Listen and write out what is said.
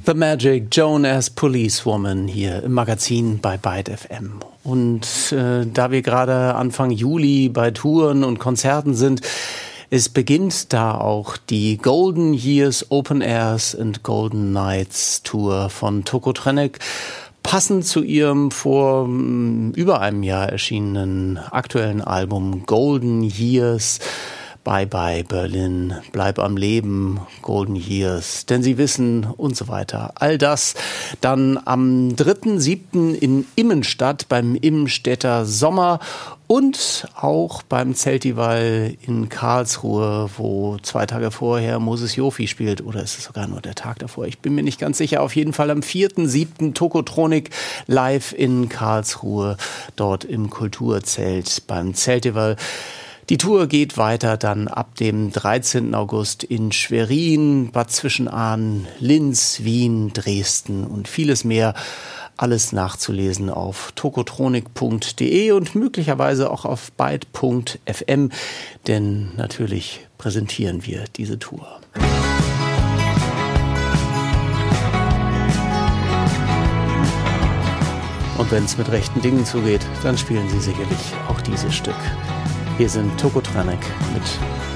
The Magic, Joan as Policewoman hier im Magazin bei Byte FM. Und da wir gerade Anfang Juli bei Touren und Konzerten sind, es beginnt da auch die Golden Years Open Airs and Golden Nights Tour von Tokotronic. Passend zu ihrem vor über einem Jahr erschienenen aktuellen Album Golden Years. Bye bye Berlin, bleib am Leben, Golden Years, denn sie wissen und so weiter. All das dann am 3.7. in Immenstadt beim Immenstädter Sommer und auch beim Zeltival in Karlsruhe, wo 2 Tage vorher Moses Jofi spielt. Oder ist es sogar nur der Tag davor? Ich bin mir nicht ganz sicher. Auf jeden Fall am 4.7. Tokotronic live in Karlsruhe, dort im Kulturzelt beim Zeltival. Die Tour geht weiter dann ab dem 13. August in Schwerin, Bad Zwischenahn, Linz, Wien, Dresden und vieles mehr. Alles nachzulesen auf tokotronic.de und möglicherweise auch auf byte.fm, denn natürlich präsentieren wir diese Tour. Und wenn es mit rechten Dingen zugeht, dann spielen sie sicherlich auch dieses Stück. Hier sind Tokotronic mit